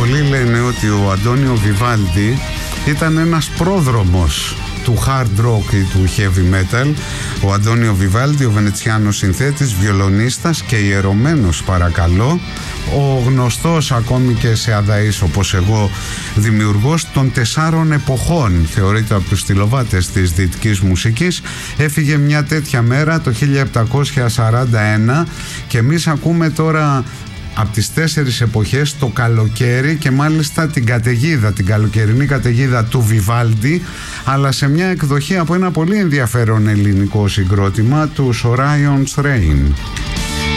Πολλοί λένε ότι ο Αντώνιο Βιβάλντι ήταν ένας πρόδρομος του hard rock ή του heavy metal. Ο Αντώνιο Βιβάλντι, ο βενετσιάνος συνθέτης, βιολονίστας και ιερωμένος παρακαλώ, ο γνωστός ακόμη και σε αδαείς όπως εγώ δημιουργός των 4 εποχών, θεωρείται από τους στυλοβάτες της δυτικής μουσικής. Έφυγε μια τέτοια μέρα το 1741 και εμείς ακούμε τώρα από τις 4 εποχές το καλοκαίρι και μάλιστα την καταιγίδα, την καλοκαιρινή καταιγίδα του Βιβάλντι, αλλά σε μια εκδοχή από ένα πολύ ενδιαφέρον ελληνικό συγκρότημα, του Orion's Reign.